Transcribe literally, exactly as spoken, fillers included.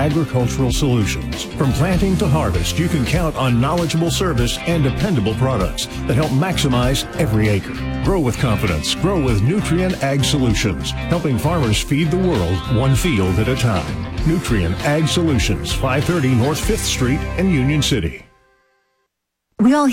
Agricultural Solutions. From planting to harvest, you can count on knowledgeable service and dependable products that help maximize every acre. Grow with confidence. Grow with Nutrien Ag Solutions, helping farmers feed the world one field at a time. Nutrien Ag Solutions, five thirty North fifth Street in Union City. We all